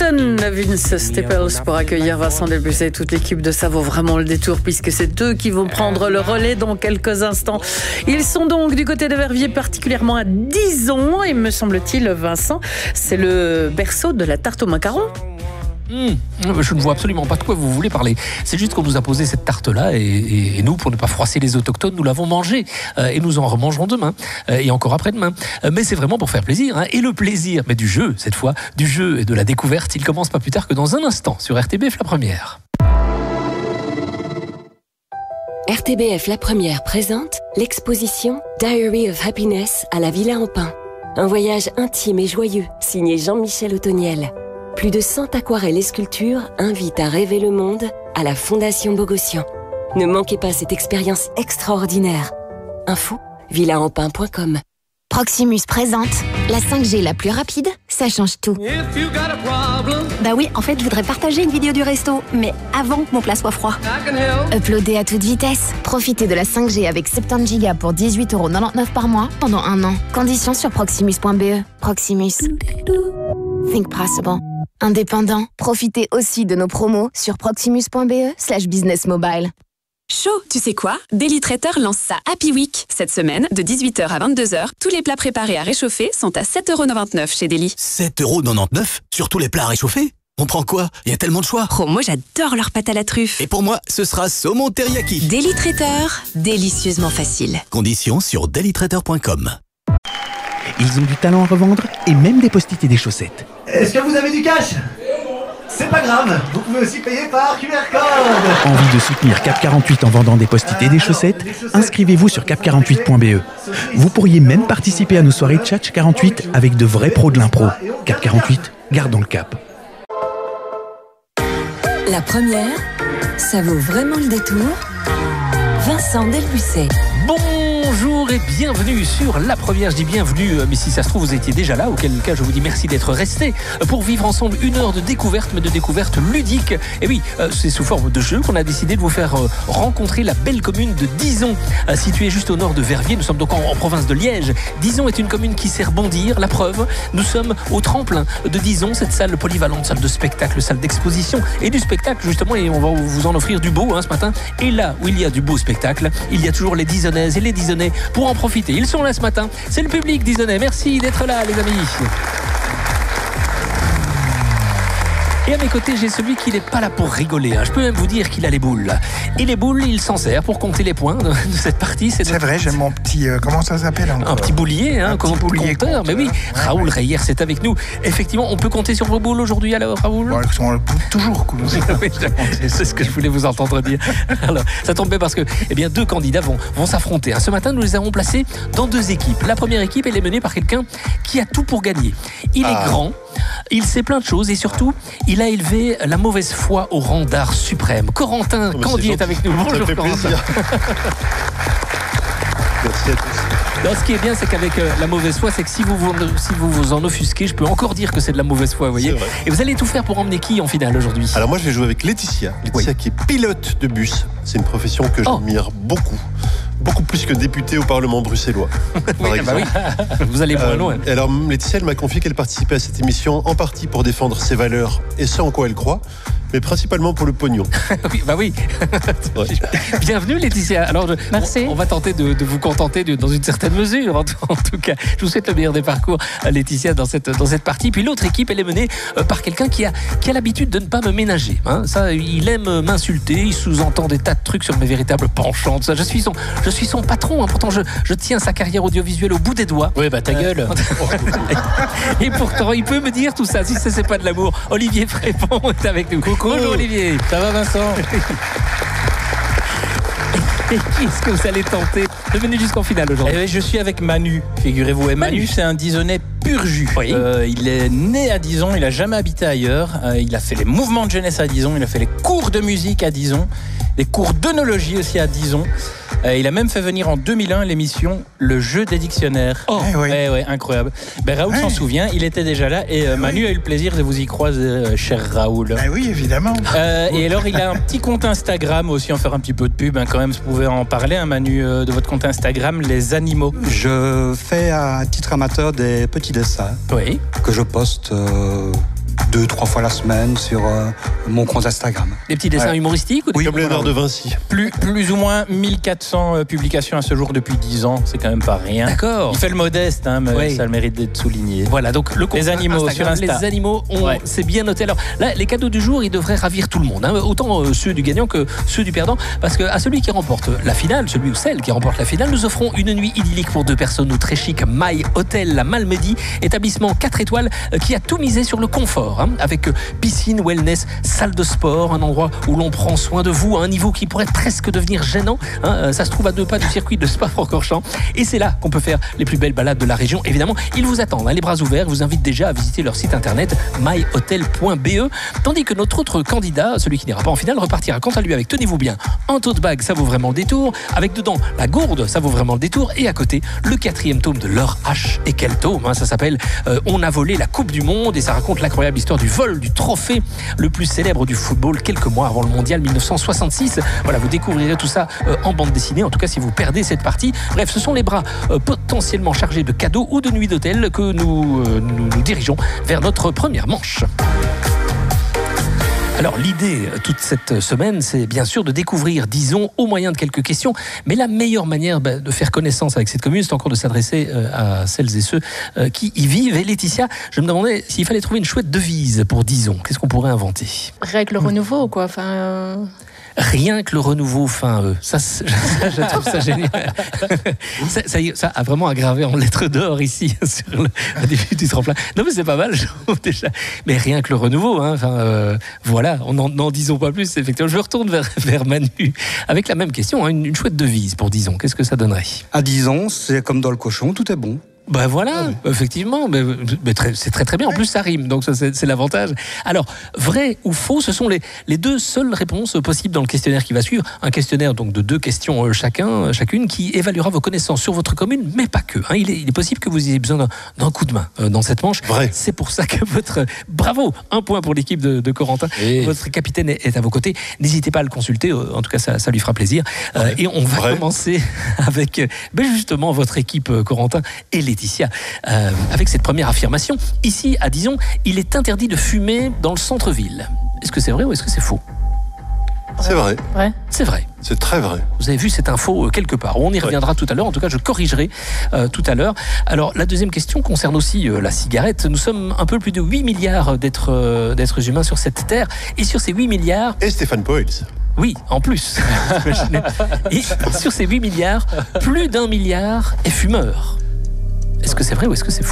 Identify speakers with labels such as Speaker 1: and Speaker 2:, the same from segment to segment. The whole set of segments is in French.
Speaker 1: Stockton, Vince Staples pour accueillir Vincent Delbusset et toute l'équipe de Ça vaut vraiment le détour puisque c'est eux qui vont prendre le relais dans quelques instants. Ils sont donc du côté de Verviers, particulièrement à Dizon et me semble-t-il, Vincent, c'est le berceau de la tarte au macaron.
Speaker 2: Je ne vois absolument pas de quoi vous voulez parler. C'est juste qu'on nous a posé cette tarte-là et nous, pour ne pas froisser les autochtones, nous l'avons mangée et nous en remangerons demain et encore après-demain. Mais c'est vraiment pour faire plaisir. Et le plaisir, mais du jeu cette fois, du jeu et de la découverte, il commence pas plus tard que dans un instant sur RTBF La Première.
Speaker 3: RTBF La Première présente l'exposition Diary of Happiness à la Villa en Pin. Un voyage intime et joyeux signé Jean-Michel Ottoniel. Plus de 100 aquarelles et sculptures invitent à rêver le monde à la Fondation Bogossian. Ne manquez pas cette expérience extraordinaire. Info, villaenpin.com.
Speaker 4: Proximus présente la 5G la plus rapide, ça change tout.
Speaker 5: Bah oui, en fait, je voudrais partager une vidéo du resto, mais avant que mon plat soit froid.
Speaker 4: Uploader à toute vitesse. Profitez de la 5G avec 70 Go pour 18,99€ par mois pendant 1 an. Conditions sur proximus.be. Proximus. Think possible. Indépendant. Profitez aussi de nos promos sur proximus.be/business mobile.
Speaker 6: Chaud, tu sais quoi? Daily Traiteur lance sa Happy Week. Cette semaine, de 18h à 22h, tous les plats préparés à réchauffer sont à 7,99€ chez Daily.
Speaker 7: 7,99€ sur tous les plats à réchauffer? On prend quoi? Il y a tellement de choix.
Speaker 6: Oh, moi j'adore leur pâte à la truffe.
Speaker 7: Et pour moi, ce sera saumon teriyaki.
Speaker 6: Daily Traiteur, délicieusement facile.
Speaker 7: Conditions sur dailytraiteur.com.
Speaker 8: Ils ont du talent à revendre et même des post-it et des chaussettes.
Speaker 9: Est-ce que vous avez du cash? C'est pas grave, vous pouvez aussi payer par QR code.
Speaker 8: Envie de soutenir Cap 48 en vendant des post-it et des chaussettes? Inscrivez-vous sur cap48.be. Vous pourriez même participer à nos soirées Tchatch 48 avec de vrais pros de l'impro. Cap 48, gardons le cap.
Speaker 3: La Première, ça vaut vraiment le détour. Vincent Delbusset.
Speaker 2: Bonjour et bienvenue sur La Première. Je dis bienvenue, mais si ça se trouve vous étiez déjà là, auquel cas je vous dis merci d'être restés pour vivre ensemble une heure de découverte, mais de découverte ludique. Et oui, c'est sous forme de jeu qu'on a décidé de vous faire rencontrer la belle commune de Dizon, située juste au nord de Verviers. Nous sommes donc en province de Liège. Dizon est une commune qui sait rebondir, la preuve, nous sommes au tremplin de Dizon, cette salle polyvalente, salle de spectacle, salle d'exposition et du spectacle justement, et on va vous en offrir du beau ce matin. Et là où il y a du beau spectacle, il y a toujours les Dizonnaises et les Dizonnais pour en profiter. Ils sont là ce matin. C'est le public Dizonnais. Merci d'être là, les amis. Et à mes côtés, j'ai celui qui n'est pas là pour rigoler. Je peux même vous dire qu'il a les boules. Et les boules, il s'en sert pour compter les points de cette partie.
Speaker 10: C'est vrai, j'ai mon petit... comment ça s'appelle encore?
Speaker 2: Un petit boulier,
Speaker 10: un petit boulier
Speaker 2: compteur. Mais oui, Raoul Reyer, c'est avec nous. Effectivement, on peut compter sur vos boules aujourd'hui alors, Raoul?
Speaker 10: Bon, elles sont toujours cool.
Speaker 2: C'est ce que je voulais vous entendre dire. Alors, ça tombe bien parce que deux candidats vont s'affronter. Ce matin, nous les avons placés dans 2 équipes. La première équipe, elle est menée par quelqu'un qui a tout pour gagner. Il est grand, il sait plein de choses et surtout, il a élevé la mauvaise foi au rang d'art suprême. Corentin Candy est avec nous. Bonjour Corentin.
Speaker 11: Merci à tous.
Speaker 2: Alors, ce qui est bien, c'est qu'avec la mauvaise foi, c'est que si vous vous en offusquez, je peux encore dire que c'est de la mauvaise foi, vous voyez. Et vous allez tout faire pour emmener qui en finale aujourd'hui?
Speaker 11: Alors moi, je vais jouer avec Laetitia. Laetitia qui est pilote de bus. C'est une profession que j'admire beaucoup. Beaucoup plus que député au Parlement bruxellois, par exemple.
Speaker 2: Vous allez moins loin.
Speaker 11: Alors, Laetitia, elle m'a confié qu'elle participait à cette émission en partie pour défendre ses valeurs et ce en quoi elle croit, mais principalement pour le pognon.
Speaker 2: Oui. Ouais. Bienvenue Laetitia. Alors,
Speaker 1: merci.
Speaker 2: On va tenter de vous contenter dans une certaine mesure. En tout cas, je vous souhaite le meilleur des parcours, Laetitia, dans cette partie. Puis l'autre équipe, elle est menée par quelqu'un qui a l'habitude de ne pas me ménager. Ça, il aime m'insulter, il sous-entend des tas de trucs sur mes véritables penchants. Ça, je suis son patron. Pourtant, je tiens sa carrière audiovisuelle au bout des doigts.
Speaker 12: Oui, ta gueule.
Speaker 2: Et pourtant, il peut me dire tout ça. Si ça, c'est pas de l'amour. Olivier Frépon est avec nous. Bonjour Olivier.
Speaker 12: Ça va Vincent?
Speaker 2: Et qui est-ce que vous allez tenter de venir jusqu'en finale aujourd'hui?
Speaker 12: Je suis avec Manu, figurez-vous. Et Manu, c'est un Dizonnais pur jus.
Speaker 2: Oui.
Speaker 12: Il est né à Dizon, il n'a jamais habité ailleurs. Il a fait les mouvements de jeunesse à Dizon, il a fait les cours de musique à Dizon, les cours d'œnologie aussi à Dizon. Il a même fait venir en 2001 l'émission Le Jeu des dictionnaires. Incroyable. Raoul s'en souvient, il était déjà là et Manu a eu le plaisir de vous y croiser, cher Raoul.
Speaker 10: Oui, évidemment.
Speaker 12: Et alors, il a un petit compte Instagram aussi, en faire un petit peu de pub quand même, vous pouvez en parler, Manu, de votre compte Instagram, Les Animaux.
Speaker 13: Je fais à titre amateur des petits dessins que je poste 2-3 fois la semaine sur mon compte Instagram.
Speaker 2: Des petits dessins humoristiques ou
Speaker 11: oui, comme Léonard de Vinci.
Speaker 12: Plus ou moins 1400 publications à ce jour depuis 10 ans, c'est quand même pas rien.
Speaker 2: D'accord.
Speaker 12: Il fait le modeste, hein, mais ça le mérite d'être souligné.
Speaker 2: Voilà, donc le compte
Speaker 12: les animaux
Speaker 2: Instagram,
Speaker 12: sur Insta.
Speaker 2: Les animaux, c'est bien noté. Alors là, les cadeaux du jour, ils devraient ravir tout le monde, hein, autant ceux du gagnant que ceux du perdant, parce que à celui qui remporte la finale, celui ou celle qui remporte la finale, nous offrons une nuit idyllique pour 2 personnes au très chic My Hotel la Malmedy, établissement 4 étoiles qui a tout misé sur le confort, hein, avec piscine, wellness, salle de sport, un endroit où l'on prend soin de vous à un niveau qui pourrait presque devenir gênant, hein, ça se trouve à 2 pas du circuit de Spa-Francorchamps, et c'est là qu'on peut faire les plus belles balades de la région. Évidemment, ils vous attendent, hein, les bras ouverts, vous invitent déjà à visiter leur site internet myhotel.be, tandis que notre autre candidat, celui qui n'ira pas en finale, repartira quant à lui avec, tenez-vous bien, un tote bag, ça vaut vraiment le détour, avec dedans la gourde, ça vaut vraiment le détour, et à côté, le 4e tome de Laure H. Et quel tome, hein, ça s'appelle On a volé la Coupe du Monde, et ça raconte l'incroyable histoire du vol du trophée le plus célèbre du football quelques mois avant le mondial 1966. Voilà, vous découvrirez tout ça en bande dessinée, en tout cas si vous perdez cette partie. Bref, ce sont les bras potentiellement chargés de cadeaux ou de nuits d'hôtel que nous dirigeons vers notre première manche. Alors l'idée toute cette semaine, c'est bien sûr de découvrir Dizon au moyen de quelques questions, mais la meilleure manière de faire connaissance avec cette commune, c'est encore de s'adresser à celles et ceux qui y vivent. Et Laetitia, je me demandais s'il fallait trouver une chouette devise pour Dizon. Qu'est-ce qu'on pourrait inventer ?
Speaker 14: Rien que le renouveau, quoi. Enfin,
Speaker 2: Rien que le renouveau fin E. Ça, je trouve ça génial. Ça a vraiment aggravé en lettres d'or ici sur le début du tremplin. Non mais c'est pas mal, je trouve déjà. Mais rien que le renouveau, hein. Enfin, voilà, n'en disons pas plus. Effectivement, je me retourne vers Manu avec la même question, hein, une chouette devise pour Dizon. Qu'est-ce que ça donnerait ?
Speaker 13: À Dizon, c'est comme dans le cochon, tout est bon.
Speaker 2: Ben voilà, effectivement, mais c'est très très bien. En plus, ça rime, donc ça, c'est l'avantage. Alors, vrai ou faux, ce sont les 2 seules réponses possibles dans le questionnaire qui va suivre. Un questionnaire donc de 2 questions chacune, qui évaluera vos connaissances sur votre commune, mais pas que. Hein. Il est possible que vous ayez besoin d'un coup de main dans cette manche.
Speaker 11: Vrai.
Speaker 2: C'est pour ça que bravo, 1 point pour l'équipe de Corentin. Votre capitaine est à vos côtés. N'hésitez pas à le consulter. En tout cas, ça lui fera plaisir. Et on va commencer avec justement votre équipe Corentin et Laetitia. Avec cette première affirmation. Ici, à Dizon, il est interdit de fumer dans le centre-ville. Est-ce que c'est vrai ou est-ce que c'est faux ?
Speaker 11: C'est vrai.
Speaker 2: C'est vrai.
Speaker 11: C'est très vrai.
Speaker 2: Vous avez vu cette info quelque part. On y reviendra tout à l'heure. En tout cas, je corrigerai tout à l'heure. Alors, la deuxième question concerne aussi la cigarette. Nous sommes un peu plus de 8 milliards d'êtres humains sur cette terre. Et sur ces 8 milliards...
Speaker 11: Et Stéphane Poels.
Speaker 2: Oui, en plus. Et sur ces 8 milliards, plus d'1 milliard est fumeur. Est-ce que c'est vrai ou est-ce que c'est faux ?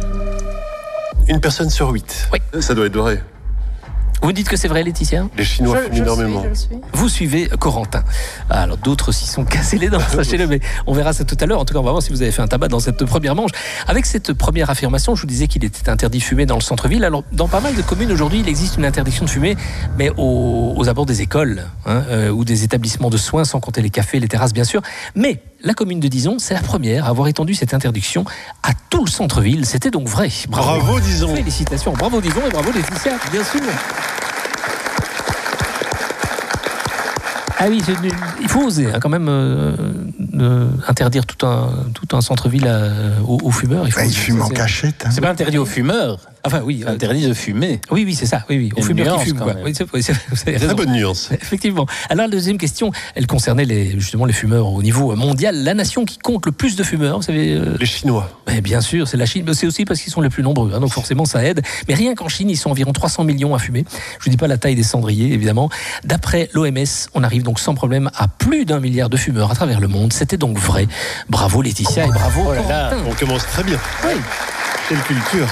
Speaker 11: Une personne sur 8.
Speaker 2: Oui.
Speaker 11: Ça doit être vrai.
Speaker 2: Vous dites que c'est vrai, Laetitia ?
Speaker 11: Les Chinois fument énormément.
Speaker 14: Je le suis.
Speaker 2: Vous suivez Corentin. Alors d'autres s'y sont cassés les dents, sachez-le, mais on verra ça tout à l'heure. En tout cas, on va voir si vous avez fait un tabac dans cette première manche. Avec cette première affirmation, je vous disais qu'il était interdit de fumer dans le centre-ville. Alors dans pas mal de communes aujourd'hui, il existe une interdiction de fumer, mais aux abords des écoles ou des établissements de soins, sans compter les cafés, les terrasses bien sûr. Mais la commune de Dizon, c'est la première à avoir étendu cette interdiction à tout le centre-ville. C'était donc vrai.
Speaker 11: Bravo Dizon.
Speaker 2: Félicitations. Bravo Dizon et bravo Laetitia, bien sûr. Ah oui, il faut oser quand même interdire tout un centre-ville aux fumeurs.
Speaker 10: Ils fument en cachette. Hein.
Speaker 12: C'est pas interdit aux fumeurs.
Speaker 2: Enfin oui,
Speaker 12: interdit de fumer.
Speaker 2: Oui, c'est ça. Oui, aux fumeurs qui fument. Quoi. Oui, vous avez raison.
Speaker 11: Très bonne nuance.
Speaker 2: Effectivement. Alors la deuxième question, elle concernait justement les fumeurs au niveau mondial. La nation qui compte le plus de fumeurs, vous savez.
Speaker 11: Les Chinois.
Speaker 2: Mais bien sûr, c'est la Chine. Mais c'est aussi parce qu'ils sont les plus nombreux, donc forcément ça aide. Mais rien qu'en Chine, ils sont environ 300 millions à fumer. Je vous dis pas la taille des cendriers, évidemment. D'après l'OMS, on arrive donc sans problème à plus d'1 milliard de fumeurs à travers le monde. C'était donc vrai. Bravo Laetitia et bravo Corentin.
Speaker 11: On commence très bien.
Speaker 2: Oui.
Speaker 11: Quelle culture.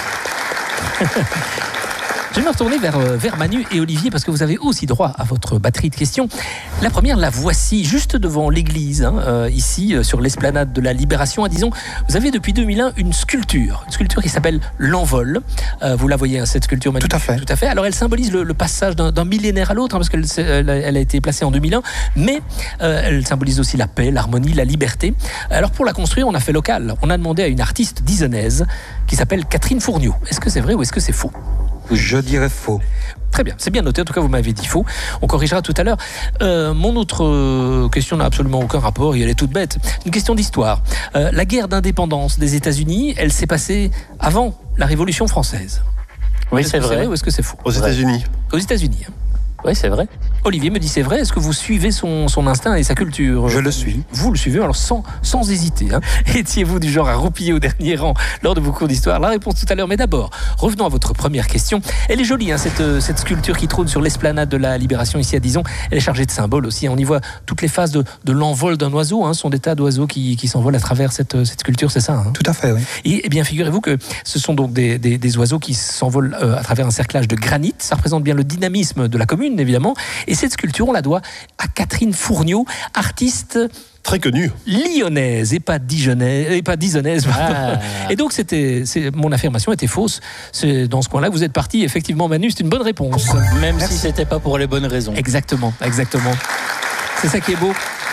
Speaker 2: Je vais me retourner vers Manu et Olivier parce que vous avez aussi droit à votre batterie de questions. La première, la voici, juste devant l'église, ici, sur l'esplanade de la Libération à Dizon. Vous avez depuis 2001 une sculpture qui s'appelle l'Envol. Vous la voyez, cette sculpture, Manu ?
Speaker 10: Tout à fait.
Speaker 2: Tout à fait. Alors, elle symbolise le passage d'un millénaire à l'autre, parce qu'elle a été placée en 2001, mais elle symbolise aussi la paix, l'harmonie, la liberté. Alors, pour la construire, on a fait local. On a demandé à une artiste dizonaise qui s'appelle Catherine Fourniot. Est-ce que c'est vrai ou est-ce que c'est faux ?
Speaker 13: Je dirais faux.
Speaker 2: Très bien, c'est bien noté. En tout cas, vous m'avez dit faux. On corrigera tout à l'heure. Mon autre question n'a absolument aucun rapport et elle est toute bête. Une question d'histoire. La guerre d'indépendance des États-Unis, elle s'est passée avant la Révolution française.
Speaker 12: Oui,
Speaker 2: Est-ce
Speaker 12: c'est
Speaker 2: que
Speaker 12: vrai.
Speaker 2: Ou est-ce que c'est faux?
Speaker 11: Aux États-Unis.
Speaker 2: Aux États-Unis. Hein.
Speaker 12: Oui, c'est vrai.
Speaker 2: Olivier me dit c'est vrai. Est-ce que vous suivez son instinct et sa culture?
Speaker 13: Je le suis.
Speaker 2: Vous le suivez alors sans hésiter. Hein. Étiez-vous du genre à roupiller au dernier rang lors de vos cours d'histoire? La réponse tout à l'heure. Mais d'abord, revenons à votre première question. Elle est jolie, hein, cette sculpture qui trône sur l'esplanade de la Libération ici à Dijon. Elle est chargée de symboles aussi. On y voit toutes les phases de l'envol d'un oiseau. Hein. Ce sont des tas d'oiseaux qui s'envolent à travers cette sculpture, c'est ça hein?
Speaker 13: Tout à fait, oui.
Speaker 2: Et bien, figurez-vous que ce sont donc des oiseaux qui s'envolent à travers un cerclage de granit. Ça représente bien le dynamisme de la commune, évidemment. Et cette sculpture, on la doit à Catherine Fourniau, artiste
Speaker 11: très connue,
Speaker 2: lyonnaise et pas dijonnaise. Ah. Et donc mon affirmation était fausse. C'est dans ce coin-là que vous êtes parti. Effectivement, Manu, c'est une bonne réponse.
Speaker 12: Même si c'était pas pour les bonnes raisons.
Speaker 2: Exactement. C'est ça qui est beau.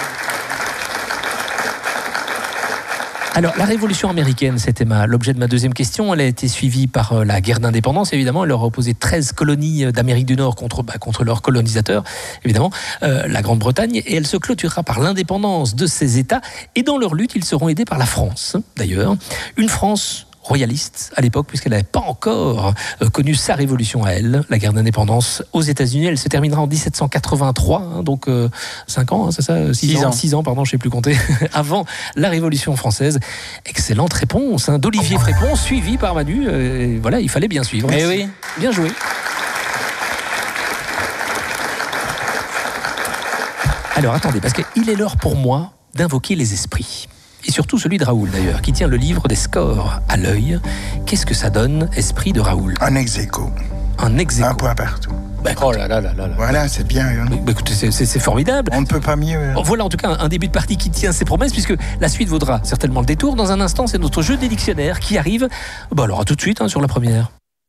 Speaker 2: Alors, la Révolution américaine, c'était l'objet de ma deuxième question. Elle a été suivie par la guerre d'indépendance, évidemment. Elle leur a opposé 13 colonies d'Amérique du Nord contre leurs colonisateurs, évidemment, la Grande-Bretagne. Et elle se clôturera par l'indépendance de ces États. Et dans leur lutte, ils seront aidés par la France, d'ailleurs. Une France royaliste à l'époque, puisqu'elle n'avait pas encore connu sa révolution à elle, la guerre d'indépendance aux États-Unis. Elle se terminera en 1783, hein, donc 5 ans, hein, c'est ça 6 ans, pardon, je ne sais plus compter, avant la Révolution française. Excellente réponse hein, d'Olivier Frépon, suivi par Manu. Voilà, il fallait bien suivre.
Speaker 12: Mais oui.
Speaker 2: Bien joué. Alors attendez, parce qu'il est l'heure pour moi d'invoquer les esprits. Et surtout celui de Raoul d'ailleurs, qui tient le livre des scores à l'œil. Qu'est-ce que ça donne, esprit de Raoul?
Speaker 10: Un ex-aequo.
Speaker 2: Un ex-aequo.
Speaker 10: Un point partout.
Speaker 12: Oh là là.
Speaker 10: Voilà, c'est bien. Hein.
Speaker 2: Écoutez, c'est formidable.
Speaker 10: On ne peut pas mieux.
Speaker 2: Voilà en tout cas un début de partie qui tient ses promesses, puisque la suite vaudra certainement le détour. Dans un instant, c'est notre jeu des dictionnaires qui arrive. Alors à tout de suite hein, sur la première.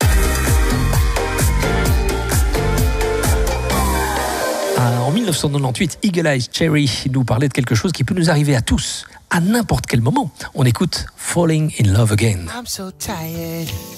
Speaker 2: En 1998, Eagle Eye Cherry nous parlait de quelque chose qui peut nous arriver à tous, à n'importe quel moment. On écoute Falling in Love Again.
Speaker 15: I'm so tired.